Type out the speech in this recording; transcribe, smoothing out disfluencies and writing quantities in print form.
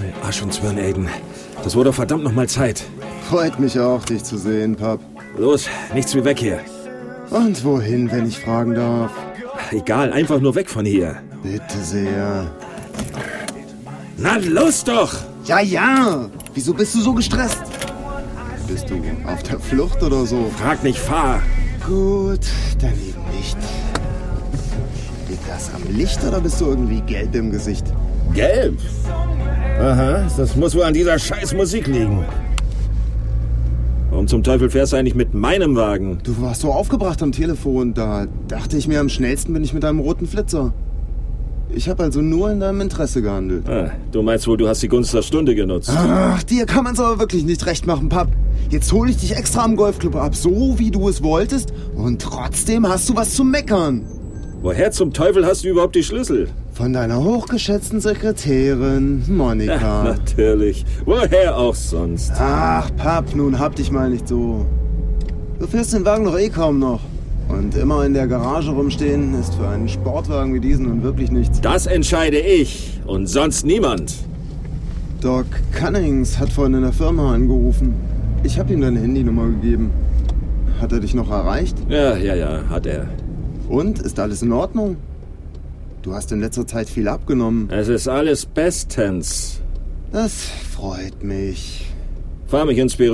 Arsch und Zwirn, Aiden. Das wurde verdammt noch mal Zeit. Freut mich auch, dich zu sehen, Pap. Los, nichts wie weg hier. Und wohin, wenn ich fragen darf? Egal, einfach nur weg von hier. Bitte sehr. Na, los doch! Ja! Wieso bist du so gestresst? Bist du auf der Flucht oder so? Frag nicht, fahr! Gut, dann eben nicht. Liegt das am Licht oder bist du irgendwie gelb im Gesicht? Gelb? Aha, das muss wohl an dieser scheiß Musik liegen. Warum zum Teufel fährst du eigentlich mit meinem Wagen? Du warst so aufgebracht am Telefon, da dachte ich mir, am schnellsten bin ich mit einem roten Flitzer. Ich habe also nur in deinem Interesse gehandelt. Ah, du meinst wohl, du hast die Gunst der Stunde genutzt. Ach, dir kann man's aber wirklich nicht recht machen, Pap. Jetzt hole ich dich extra am Golfclub ab, so wie du es wolltest, und trotzdem hast du was zu meckern. Woher zum Teufel hast du überhaupt die Schlüssel? Von deiner hochgeschätzten Sekretärin, Monika. Ja, natürlich. Woher auch sonst? Ach, Pap, nun hab dich mal nicht so. Du fährst den Wagen doch eh kaum noch. Und immer in der Garage rumstehen ist für einen Sportwagen wie diesen nun wirklich nichts. Das entscheide ich und sonst niemand. Doc Cunnings hat vorhin in der Firma angerufen. Ich habe ihm deine Handynummer gegeben. Hat er dich noch erreicht? Ja, hat er. Und? Ist alles in Ordnung? Du hast in letzter Zeit viel abgenommen. Es ist alles bestens. Das freut mich. Fahr mich ins Büro.